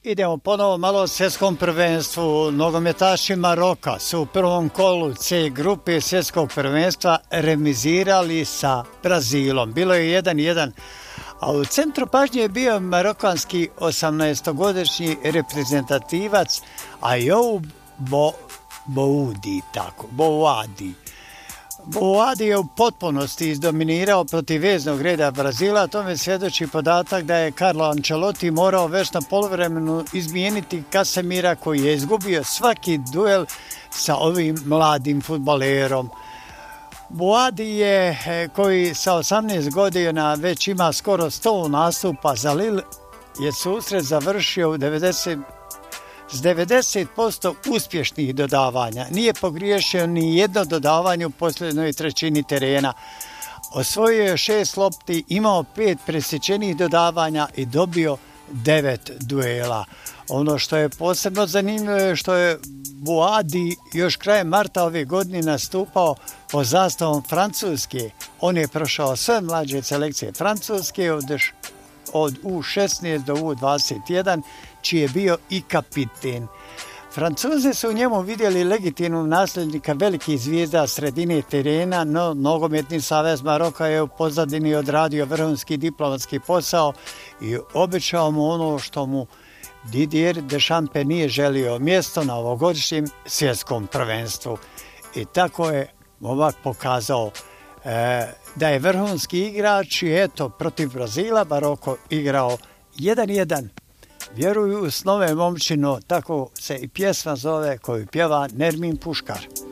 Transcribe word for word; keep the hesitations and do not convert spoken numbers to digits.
Idemo ponovo malo o svjetskom prvenstvu. Nogometaši Maroka su u prvom kolu C grupe svjetskog prvenstva remizirali sa Brazilom. Bilo je jedan jedan, a u centru pažnje je bio marokanski osamnaestogodišnji reprezentativac Ayoub Bo, Boudi, tako, Boadi. Boadi je u potpunosti izdominirao protiv veznog reda Brazila, tome svjedoči podatak da je Carlo Ancelotti morao već na poluvremenu izmijeniti Casemira koji je izgubio svaki duel sa ovim mladim fudbalerom. Boadi je, koji sa osamnaest godina već ima skoro sto nastupa za Lille, je susret završio u devedeset s devedeset posto uspješnih dodavanja. Nije pogriješio ni jedno dodavanje u posljednjoj trećini terena. Osvojio je šest lopti, imao pet presječenih dodavanja i dobio devet duela. Ono što je posebno zanimljivo je što je Boadi još krajem marta ove godine nastupao pod zastavom Francuske. On je prošao sve mlađe selekcije Francuske od, od U šesnaest do U dvadeset jedan, čiji je bio i kapiten. Francuzi su u njemu vidjeli legitimnog nasljednika velikih zvijezda sredine terena, no Nogometni savez Maroka je u pozadini odradio vrhunski diplomatski posao i obećao mu ono što mu Didier Deschamps nije želio, mjesto na ovogodišnjem svjetskom prvenstvu. I tako je momak pokazao e, da je vrhunski igrač i eto, protiv Brazila Maroko igrao jedan jedan. Vjeruju u snove momčino, tako se i pjesma zove koju pjeva Nermin Puškar.